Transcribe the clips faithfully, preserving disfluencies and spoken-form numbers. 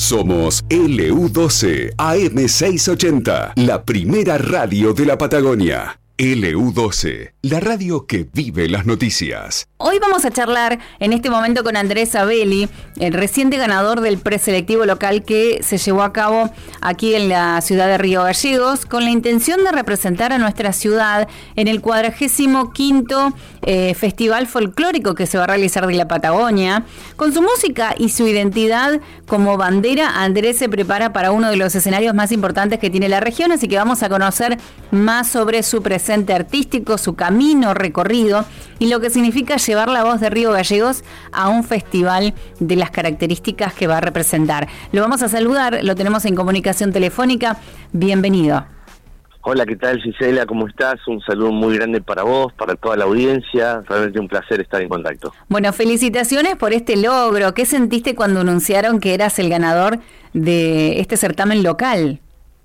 Somos L U doce A M seiscientos ochenta, la primera radio de la Patagonia. L U doce, la radio que vive las noticias. Hoy vamos a charlar en este momento con Andrés Abeli, el reciente ganador del preselectivo local que se llevó a cabo aquí en la ciudad de Río Gallegos, con la intención de representar a nuestra ciudad en el cuadragésimo quinto eh, Festival Folclórico que se va a realizar de la Patagonia. Con su música y su identidad como bandera, Andrés se prepara para uno de los escenarios más importantes que tiene la región, así que vamos a conocer más sobre su presencia artístico, su camino recorrido y lo que significa llevar la voz de Río Gallegos a un festival de las características que va a representar. Lo vamos a saludar, lo tenemos en comunicación telefónica. Bienvenido. Hola, ¿qué tal, Gisela? ¿Cómo estás? Un saludo muy grande para vos, para toda la audiencia. Realmente un placer estar en contacto. Bueno, felicitaciones por este logro. ¿Qué sentiste cuando anunciaron que eras el ganador de este certamen local?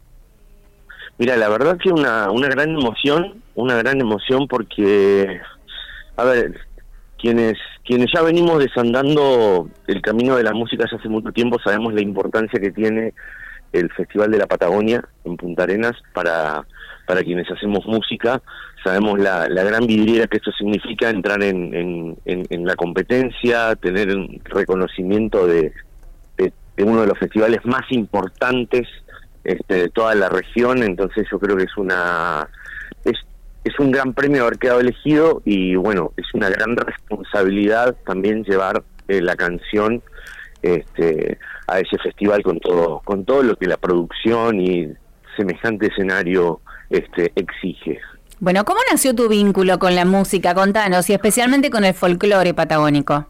Mira, la verdad que una una gran emoción, una gran emoción porque, a ver, quienes quienes ya venimos desandando el camino de la música ya hace mucho tiempo sabemos la importancia que tiene el Festival de la Patagonia en Punta Arenas para para quienes hacemos música. Sabemos la, la gran vidriera que esto significa, entrar en, en, en, en la competencia, tener un reconocimiento de, de, de uno de los festivales más importantes Este, de toda la región. Entonces yo creo que es una es, es un gran premio haber quedado elegido y bueno, es una gran responsabilidad también llevar eh, la canción este, a ese festival con todo con todo lo que la producción y semejante escenario este, exige. Bueno, ¿cómo nació tu vínculo con la música? Contanos, y especialmente con el folclore patagónico.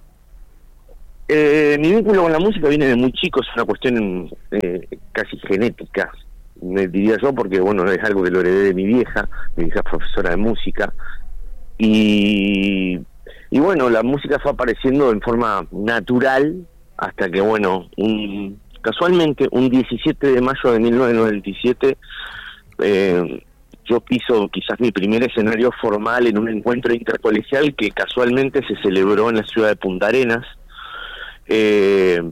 Eh, mi vínculo con la música viene de muy chico, es una cuestión eh, casi genética, me diría yo, porque bueno, es algo que lo heredé de mi vieja, mi vieja es profesora de música, y, y bueno, la música fue apareciendo en forma natural, hasta que bueno, un, casualmente un diecisiete de mayo de mil novecientos noventa y siete, eh, yo piso quizás mi primer escenario formal en un encuentro intercolegial que casualmente se celebró en la ciudad de Punta Arenas. Eh,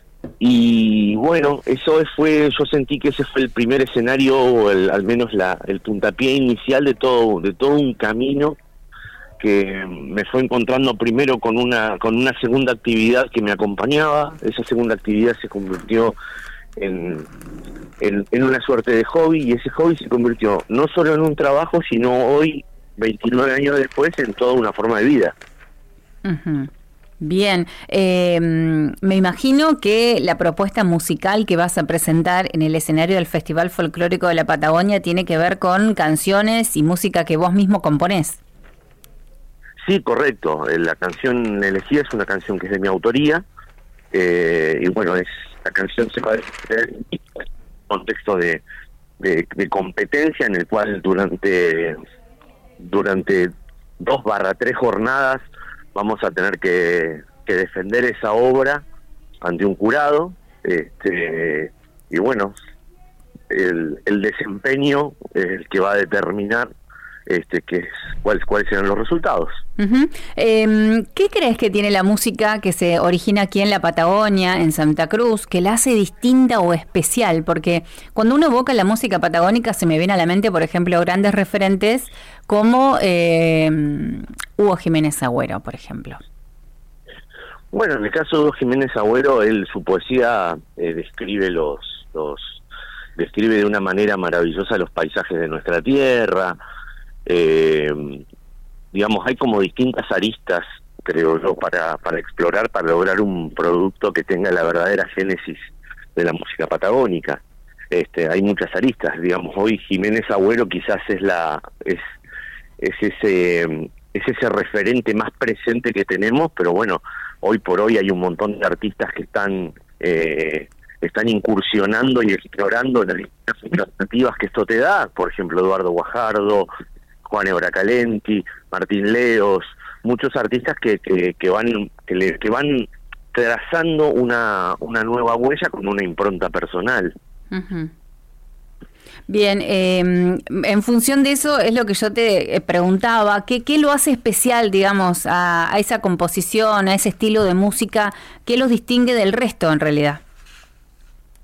y bueno, eso fue, yo sentí que ese fue el primer escenario, o el, al menos la, el puntapié inicial de todo, de todo un camino que me fue encontrando primero con una, con una segunda actividad que me acompañaba. Esa segunda actividad se convirtió en, en, en una suerte de hobby, y ese hobby se convirtió no solo en un trabajo, sino hoy, veintinueve años después, en toda una forma de vida. Uh-huh. Bien, eh, me imagino que la propuesta musical que vas a presentar en el escenario del Festival Folclórico de la Patagonia tiene que ver con canciones y música que vos mismo componés. Sí, correcto. La canción elegida es una canción que es de mi autoría, eh, y bueno, es la canción se va a hacer en un contexto de, de, de competencia en el cual durante durante dos barra tres jornadas vamos a tener que, que defender esa obra ante un jurado, este, y bueno, el, el desempeño es el que va a determinar este, que es, cuáles cuáles serán los resultados. Uh-huh. Eh, ¿Qué crees que tiene la música que se origina aquí en la Patagonia, en Santa Cruz, que la hace distinta o especial? Porque cuando uno evoca la música patagónica se me viene a la mente, por ejemplo, grandes referentes como eh, Hugo Jiménez Agüero, por ejemplo. Bueno, en el caso de Hugo Jiménez Agüero, él, su poesía eh, describe los, los describe de una manera maravillosa los paisajes de nuestra tierra. Eh, digamos, hay como distintas aristas, creo yo, para, para explorar, para lograr un producto que tenga la verdadera génesis de la música patagónica. Este, hay muchas aristas, digamos, hoy Jiménez Agüero quizás es la es es ese es ese referente más presente que tenemos, pero bueno, hoy por hoy hay un montón de artistas que están eh, están incursionando y explorando las alternativas que esto te da, por ejemplo, Eduardo Guajardo, Juan Ebracalenti, Martín Leos, muchos artistas que, que, que van que, le, que van trazando una, una nueva huella con una impronta personal. Uh-huh. Bien, eh, en función de eso es lo que yo te preguntaba, ¿qué, qué lo hace especial, digamos, a, a esa composición, a ese estilo de música? ¿Qué los distingue del resto en realidad?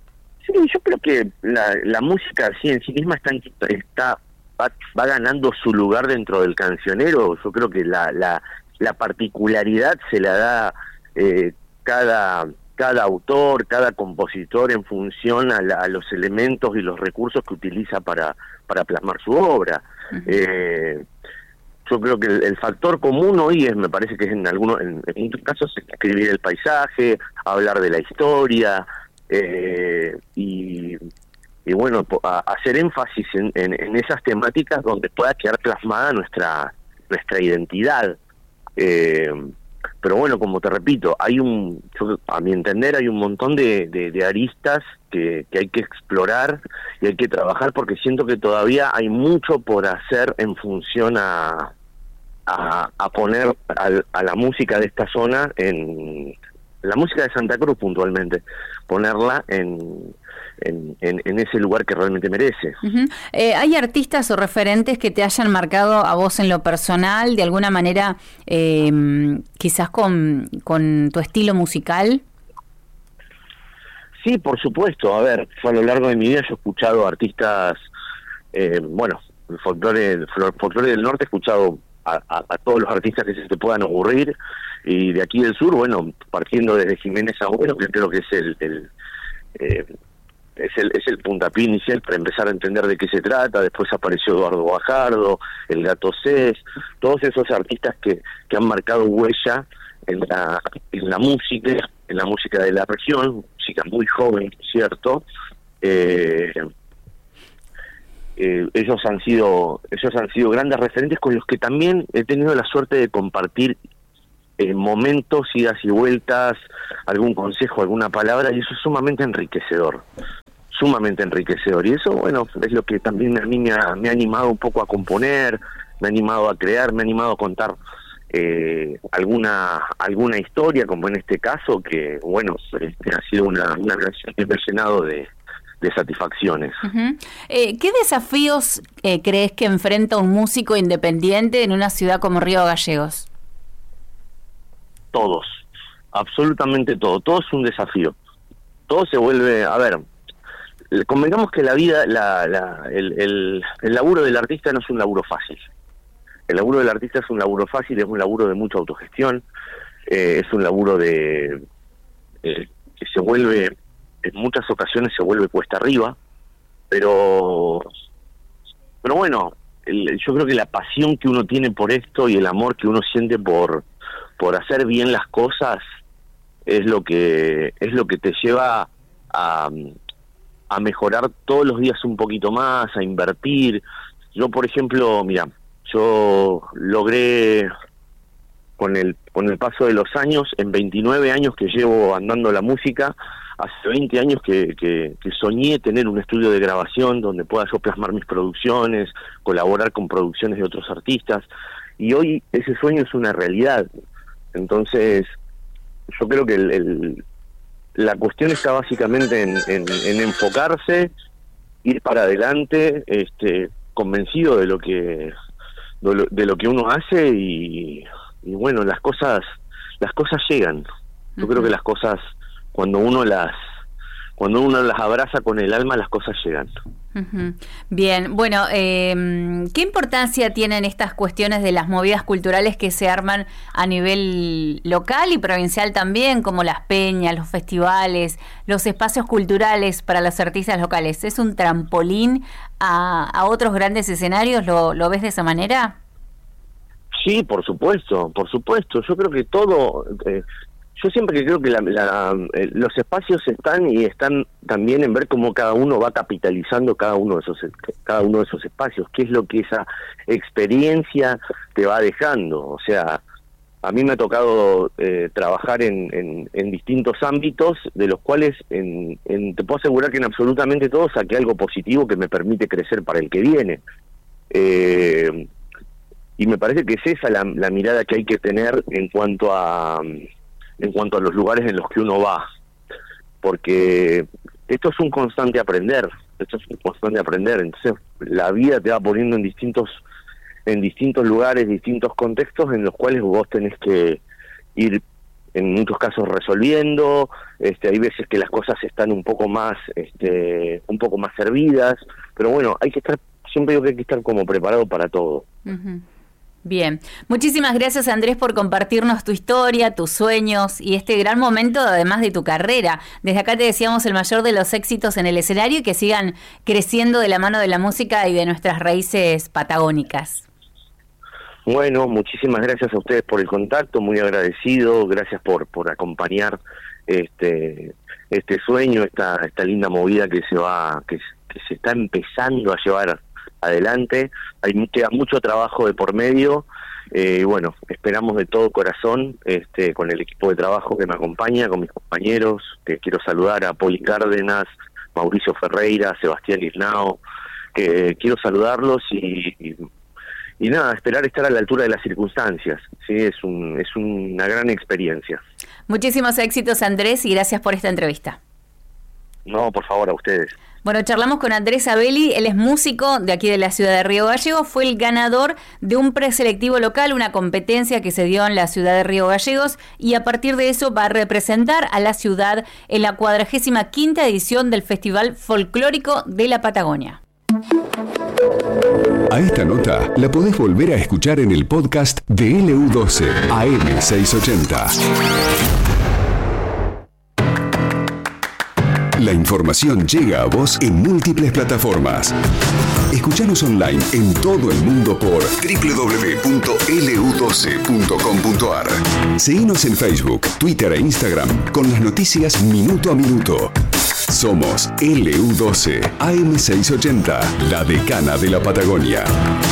yo creo que la, la música así en sí misma está, está va, va ganando su lugar dentro del cancionero. Yo creo que la, la, la particularidad se la da eh, cada... cada autor, cada compositor en función a, la, a los elementos y los recursos que utiliza para, para plasmar su obra. Uh-huh. Eh, yo creo que el, el factor común hoy es, me parece que es en algunos, en, en muchos casos, escribir el paisaje, hablar de la historia, eh, y, y bueno, a, hacer énfasis en, en, en esas temáticas donde pueda quedar plasmada nuestra, nuestra identidad. Eh, Pero bueno, como te repito, hay un, yo, a mi entender, hay un montón de, de, de aristas que, que hay que explorar y hay que trabajar, porque siento que todavía hay mucho por hacer en función a, a, a poner a, a la música de esta zona, en la música de Santa Cruz puntualmente, ponerla en... En, en, en ese lugar que realmente merece. Uh-huh. Eh, ¿Hay artistas o referentes que te hayan marcado a vos en lo personal, de alguna manera, eh, quizás con, con tu estilo musical? Sí, por supuesto. A ver, a lo largo de mi vida yo he escuchado artistas, eh, bueno, el folclore, el folclore del norte he escuchado a, a, a todos los artistas que se te puedan ocurrir, y de aquí del sur, bueno, partiendo desde Jiménez Agüero, que creo que es el... el eh, Es el, es el puntapié inicial para empezar a entender de qué se trata. Después apareció Eduardo Bajardo, el Gato Cés, todos esos artistas que, que han marcado huella en la, en la música, en la música de la región, música muy joven, ¿cierto? Eh, eh, ellos han sido, ellos han sido grandes referentes con los que también he tenido la suerte de compartir eh, momentos, idas y vueltas, algún consejo, alguna palabra, y eso es sumamente enriquecedor. sumamente enriquecedor, y eso, bueno, es lo que también a mí me ha, me ha animado un poco a componer, me ha animado a crear, me ha animado a contar eh, alguna alguna historia, como en este caso, que, bueno, este, ha sido una, una canción que me ha llenado de, de satisfacciones. Uh-huh. Eh, ¿Qué desafíos eh, crees que enfrenta un músico independiente en una ciudad como Río Gallegos? Todos, absolutamente todo, todo es un desafío. Todo se vuelve, a ver, convengamos que la vida, la, la, el, el, el laburo del artista no es un laburo fácil. El laburo del artista es un laburo fácil, es un laburo de mucha autogestión, eh, es un laburo de eh, que se vuelve, en muchas ocasiones se vuelve cuesta arriba, pero pero bueno, el, yo creo que la pasión que uno tiene por esto y el amor que uno siente por por hacer bien las cosas es lo que es lo que te lleva a a mejorar todos los días un poquito más, a invertir. Yo, por ejemplo, mira, yo logré con el con el paso de los años, en veintinueve años que llevo andando la música, hace veinte años que, que, que soñé tener un estudio de grabación donde pueda yo plasmar mis producciones, colaborar con producciones de otros artistas, y hoy ese sueño es una realidad. Entonces, yo creo que el, el la cuestión está básicamente en, en, en enfocarse, ir para adelante, este, convencido de lo que de lo, de lo que uno hace, y, y bueno, las cosas las cosas llegan. Yo uh-huh. creo que las cosas, cuando uno las cuando uno las abraza con el alma, las cosas llegan. Uh-huh. Bien, bueno, eh, ¿qué importancia tienen estas cuestiones de las movidas culturales que se arman a nivel local y provincial también, como las peñas, los festivales, los espacios culturales para los artistas locales? ¿Es un trampolín a, a otros grandes escenarios? ¿Lo, lo ves de esa manera? Sí, por supuesto, por supuesto. Yo creo que todo... Eh, Yo siempre que creo que la, la, eh, los espacios están y están también en ver cómo cada uno va capitalizando cada uno de esos cada uno de esos espacios, qué es lo que esa experiencia te va dejando. O sea, a mí me ha tocado eh, trabajar en, en, en distintos ámbitos, de los cuales en, en, te puedo asegurar que en absolutamente todos saqué algo positivo que me permite crecer para el que viene. Eh, y me parece que es esa la, la mirada que hay que tener en cuanto a... en cuanto a los lugares en los que uno va, porque esto es un constante aprender, esto es un constante aprender, entonces la vida te va poniendo en distintos en distintos lugares, distintos contextos en los cuales vos tenés que ir en muchos casos resolviendo. Este, hay veces que las cosas están un poco más, este, un poco más servidas, pero bueno, hay que estar, siempre digo que hay que estar como preparado para todo. Uh-huh. Bien, muchísimas gracias Andrés por compartirnos tu historia, tus sueños y este gran momento además de tu carrera. Desde acá te deseamos el mayor de los éxitos en el escenario y que sigan creciendo de la mano de la música y de nuestras raíces patagónicas. Bueno, muchísimas gracias a ustedes por el contacto, muy agradecido, gracias por por acompañar este este sueño, esta esta linda movida que se va que, que se está empezando a llevar adelante. Hay queda mucho trabajo de por medio, eh, y bueno, esperamos de todo corazón, este, con el equipo de trabajo que me acompaña, con mis compañeros, que quiero saludar a Poli Cárdenas, Mauricio Ferreira, Sebastián Isnao, que quiero saludarlos y, y, y nada, esperar estar a la altura de las circunstancias. Sí, es un es una gran experiencia. Muchísimos éxitos Andrés y gracias por esta entrevista. No, por favor, a ustedes. Bueno, charlamos con Andrés Abelli, él es músico de aquí de la ciudad de Río Gallegos, fue el ganador de un preselectivo local, una competencia que se dio en la ciudad de Río Gallegos y a partir de eso va a representar a la ciudad en la cuadragésima quinta edición del Festival Folclórico de la Patagonia. A esta nota la podés volver a escuchar en el podcast de L U doce A M seiscientos ochenta. La información llega a vos en múltiples plataformas. Escuchanos online en todo el mundo por doble u doble u doble u punto l u doce punto com punto a r. Seguinos en Facebook, Twitter e Instagram con las noticias minuto a minuto. Somos L U doce A M seiscientos ochenta, la decana de la Patagonia.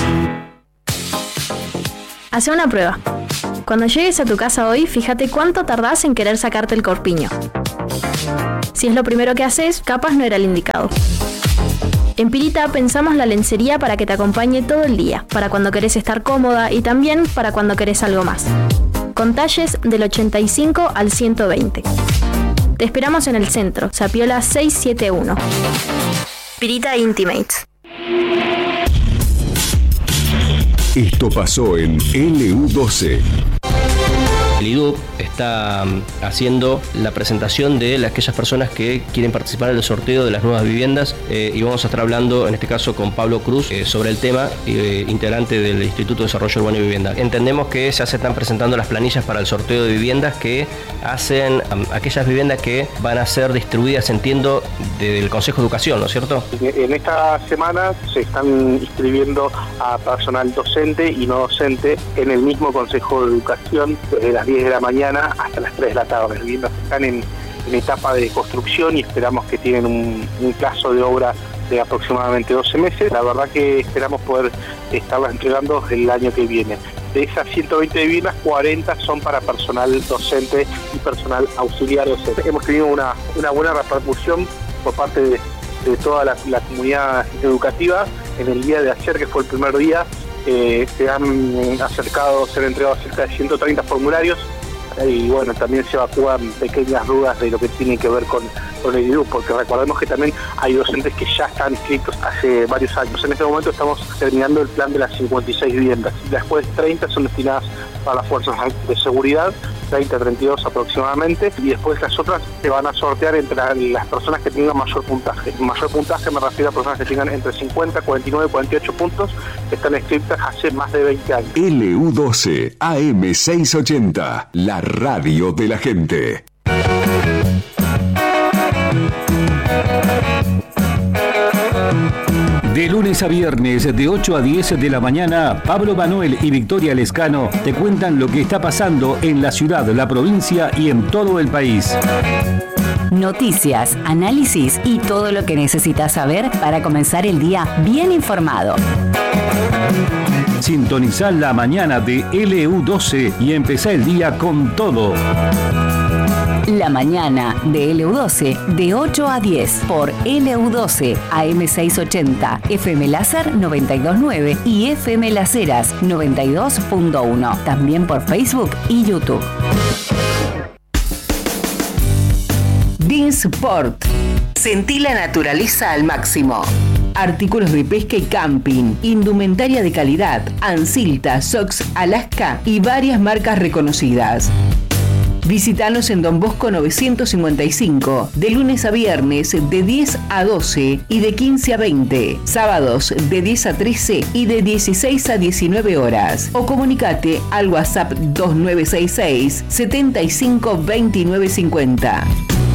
Hace una prueba. Cuando llegues a tu casa hoy, fíjate cuánto tardás en querer sacarte el corpiño. Si es lo primero que haces, capaz no era el indicado. En Pirita pensamos la lencería para que te acompañe todo el día, para cuando querés estar cómoda y también para cuando querés algo más. Con talles del ochenta y cinco al ciento veinte. Te esperamos en el centro, Zapiola seiscientos setenta y uno. Pirita Intimates. Esto pasó en L U doce. El I D U P está haciendo la presentación de aquellas personas que quieren participar en el sorteo de las nuevas viviendas eh, y vamos a estar hablando en este caso con Pablo Cruz eh, sobre el tema, eh, integrante del Instituto de Desarrollo Urbano y Vivienda. Entendemos que ya se están presentando las planillas para el sorteo de viviendas que hacen um, aquellas viviendas que van a ser distribuidas, entiendo, del Consejo de Educación, ¿no es cierto? En esta semana se están inscribiendo a personal docente y no docente en el mismo Consejo de Educación desde las diez de la mañana hasta las tres de la tarde. Las viviendas están en, en etapa de construcción y esperamos que tienen un, un plazo de obra de aproximadamente doce meses. La verdad que esperamos poder estarlas entregando el año que viene. De esas ciento veinte viviendas, cuarenta son para personal docente y personal auxiliar docente. Hemos tenido una, una buena repercusión por parte de, de toda la, la comunidad educativa. En el día de ayer, que fue el primer día, eh, se han acercado, se han entregado cerca de ciento treinta formularios y bueno, también se evacúan pequeñas dudas de lo que tiene que ver con, con el I D U P, porque recordemos que también hay docentes que ya están inscritos hace varios años. En este momento estamos terminando el plan de las cincuenta y seis viviendas. Después treinta son destinadas para las fuerzas de seguridad, treinta, treinta y dos aproximadamente, y después las otras se van a sortear entre las personas que tengan mayor puntaje. Mayor puntaje me refiero a personas que tengan entre cincuenta, cuarenta y nueve, cuarenta y ocho puntos, que están inscritas hace más de veinte años. L U doce A M seiscientos ochenta, la radio de la gente. De lunes a viernes, de ocho a diez de la mañana, Pablo Manuel y Victoria Lescano te cuentan lo que está pasando en la ciudad, la provincia y en todo el país. Noticias, análisis y todo lo que necesitas saber para comenzar el día bien informado. Sintoniza la mañana de L U doce y empezá el día con todo. La mañana de L U doce de ocho a diez por L U doce A M seiscientos ochenta, F M Láser noventa y dos punto nueve y F M Las Heras noventa y dos punto uno. También por Facebook y YouTube. Dinsport. Sentí la naturaleza al máximo. Artículos de pesca y camping, indumentaria de calidad, Ansilta, Sox, Alaska y varias marcas reconocidas. Visítanos en Don Bosco novecientos cincuenta y cinco, de lunes a viernes de diez a doce y de quince a veinte, sábados de diez a trece y de dieciséis a diecinueve horas. O comunicate al WhatsApp dos nueve seis seis, setenta y cinco, veintinueve cincuenta.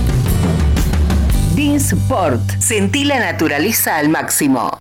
Dinsport. Sentí la naturaleza al máximo.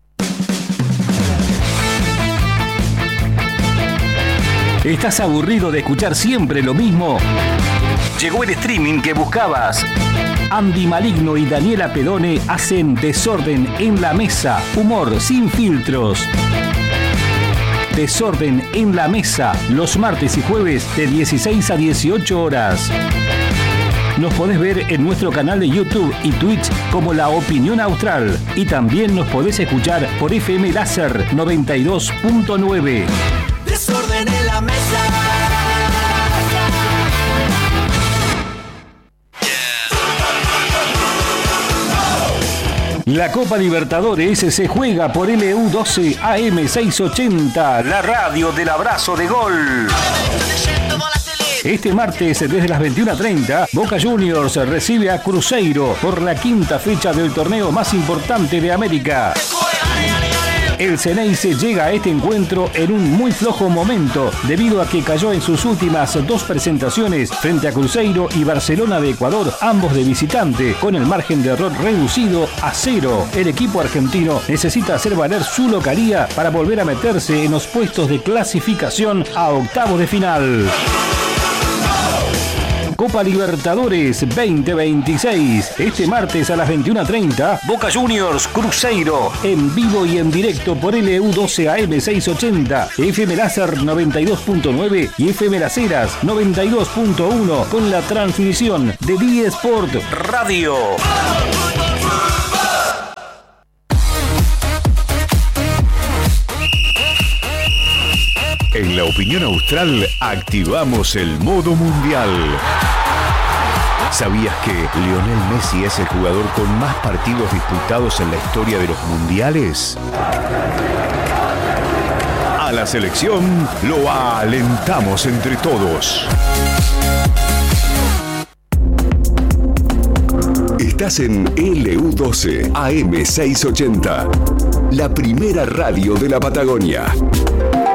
¿Estás aburrido de escuchar siempre lo mismo? Llegó el streaming que buscabas. Andy Maligno y Daniela Pedone hacen Desorden en la Mesa. Humor sin filtros. Desorden en la Mesa. Los martes y jueves de dieciséis a dieciocho horas. Nos podés ver en nuestro canal de YouTube y Twitch como La Opinión Austral. Y también nos podés escuchar por F M Láser noventa y dos punto nueve. Desorden en la mesa. La Copa Libertadores se juega por L U doce A M seiscientos ochenta, la radio del abrazo de gol. Este martes, desde las veintiuna treinta, Boca Juniors recibe a Cruzeiro por la quinta fecha del torneo más importante de América. El Ceneice llega a este encuentro en un muy flojo momento, debido a que cayó en sus últimas dos presentaciones frente a Cruzeiro y Barcelona de Ecuador, ambos de visitante, con el margen de error reducido a cero. El equipo argentino necesita hacer valer su localía para volver a meterse en los puestos de clasificación a octavos de final. Copa Libertadores veinte veintiséis. Este martes a las veintiuna treinta, Boca Juniors Cruzeiro, en vivo y en directo por L U doce A M seiscientos ochenta, F M Láser noventa y dos punto nueve y F M Las Heras noventa y dos punto uno, con la transmisión de Dinsport Radio. En La Opinión Austral activamos el modo mundial. ¿Sabías que Lionel Messi es el jugador con más partidos disputados en la historia de los mundiales? A la selección lo alentamos entre todos. Estás en L U doce A M seiscientos ochenta, la primera radio de la Patagonia.